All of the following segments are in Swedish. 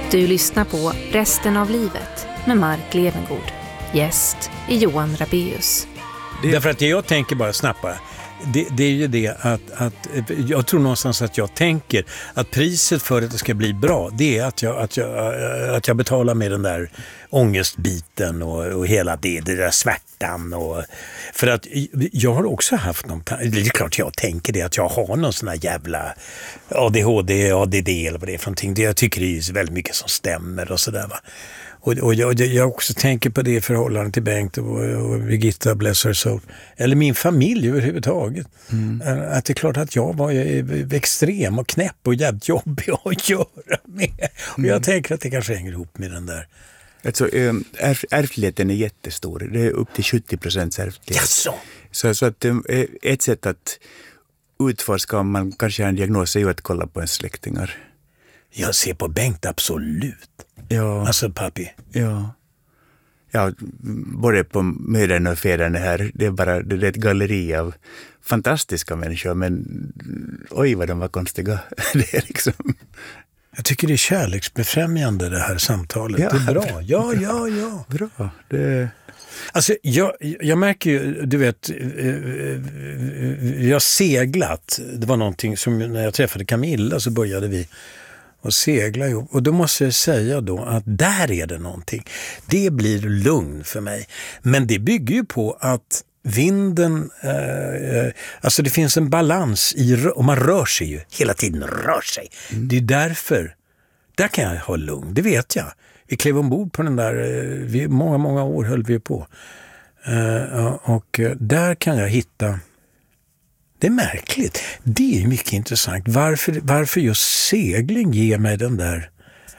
Du lyssnar på Resten av livet med Mark Levengood. Gäst är Johan Rabaeus. Därför att jag tänker bara snabbt bara. Det är ju det att jag tror någonstans att jag tänker att priset för att det ska bli bra, det är att jag betalar med den där ångestbiten och hela det där svärtan. Och för att jag har också haft någon, det är klart jag tänker det, att jag har någon sån här jävla ADHD, ADD eller vad det är för någonting. Jag tycker det är väldigt mycket som stämmer och sådär, va. Och jag också tänker på det i förhållande till Bengt och Birgitta, bless her soul. Eller min familj överhuvudtaget. Att det är klart att jag var extrem och knäpp och jävligt jobbig att göra med. Och jag tänker att det kanske hänger ihop med den där. Alltså, ärftligheten är jättestor. Det är upp till 70% ärftlighet. Jaså? Så att ett sätt att utforska om man kanske har en diagnos är ju att kolla på ens släktingar. Jag ser på Bengt absolut. Ja. Alltså pappi. Ja, både på mödrarna och fäderna här. Det är ett galleri av fantastiska människor, men oj vad de var konstiga. Det är liksom... Jag tycker det är kärleksbefrämjande det här samtalet. Ja. Det är bra. Ja. Bra. Det... Alltså jag märker ju, du vet, jag har seglat. Det var någonting som när jag träffade Camilla så började vi och segla ihop. Och då måste jag säga då att där är det någonting. Det blir lugn för mig. Men det bygger ju på att vinden, alltså det finns en balans och man rör sig ju, hela tiden rör sig. Det är därför, där kan jag ha lugn, det vet jag. Vi klev ombord på den där, många år höll vi på. Och där kan jag hitta, det är märkligt. Det är mycket intressant. Varför just segling ger mig den där...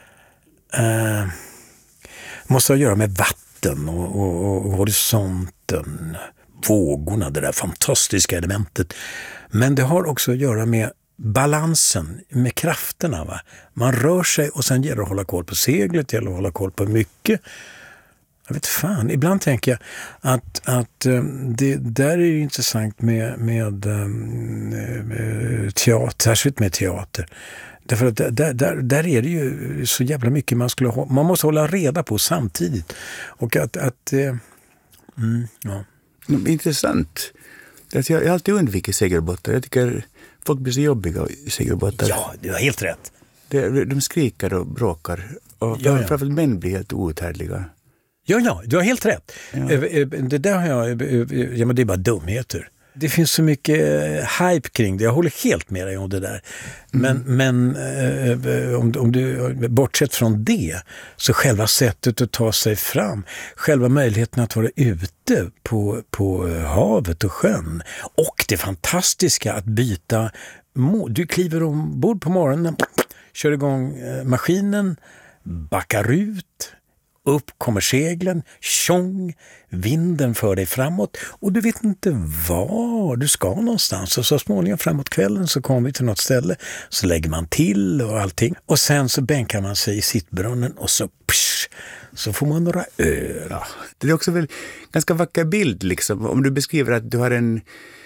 måste ha att göra med vatten och horisonten, vågorna, det där fantastiska elementet. Men det har också att göra med balansen, med krafterna. Va? Man rör sig och sen gäller det att hålla koll på seglet, det gäller att hålla koll på mycket. Jag vet fan, ibland tänker jag att det där är ju intressant med teater, särskilt med teater. Därför att där är det ju så jävla mycket man måste hålla reda på samtidigt. Och ja. Intressant. Jag har alltid undvikit segelbåtar. Jag tycker folk blir så jobbiga i segelbåtar. Ja, du har helt rätt. De skriker och bråkar. Och framförallt män blir helt outhärdliga. Ja, du har helt rätt. Ja. Det där har jag, men det är bara dumheter. Det finns så mycket hype kring det. Jag håller helt med dig om det där. Men om du bortsett från det, så själva sättet att ta sig fram, själva möjligheten att vara ute på havet och sjön, och det fantastiska att byta. Du kliver ombord på morgonen, kör igång maskinen, backar ut, upp kommer seglen, tjong, vinden för dig framåt och du vet inte var du ska någonstans. Och så småningom framåt kvällen så kommer vi till något ställe, så lägger man till och allting. Och sen så bänkar man sig i sittbrunnen och så får man några öl. Ja, det är också väl ganska vacker bild liksom. Om du beskriver att du har en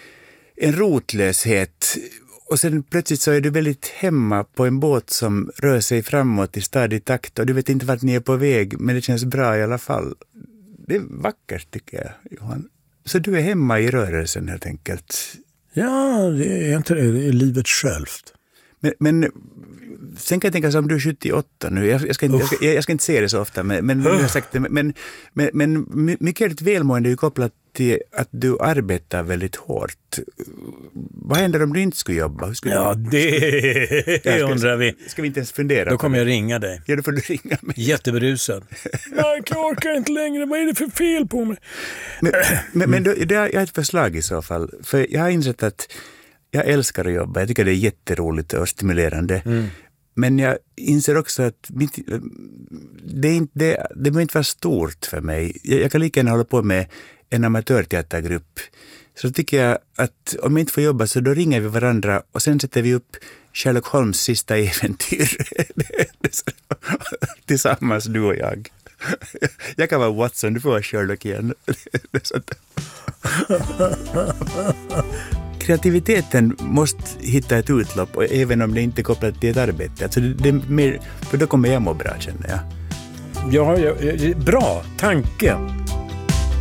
rotlöshet och sen plötsligt så är du väldigt hemma på en båt som rör sig framåt i stadig takt och du vet inte vart ni är på väg, men det känns bra i alla fall. Det är vackert tycker jag, Johan. Så du är hemma i rörelsen helt enkelt. Ja, det är inte det. Det är livet självt. Men sen kan jag tänka så om du är 78 nu. Jag ska inte säga det så ofta, men jag har sagt det. Men mycket är ett välmående är ju kopplat till att du arbetar väldigt hårt. Vad händer om du inte skulle jobba? Det undrar vi. Ska vi inte ens fundera? Då kommer jag ringa dig. Ja, då får du ringa mig. Jätteberusad. Jag orkar inte längre. Vad är det för fel på mig? Men jag har ett förslag i så fall. För jag har insett att jag älskar att jobba. Jag tycker det är jätteroligt och stimulerande. Men jag inser också att det behöver inte vara stort för mig. Jag kan lika gärna hålla på med en amatörteatergrupp. Så tycker jag att om jag inte får jobba så då ringer vi varandra och sen sätter vi upp Sherlock Holmes sista äventyr. Tillsammans, du och jag. Jag kan vara Watson, du får vara Sherlock igen. kreativiteten måste hitta ett utlopp, och även om det inte är kopplat till ett arbete. Alltså det är mer, för då kommer jag må bra, känner jag. Ja, bra tanke.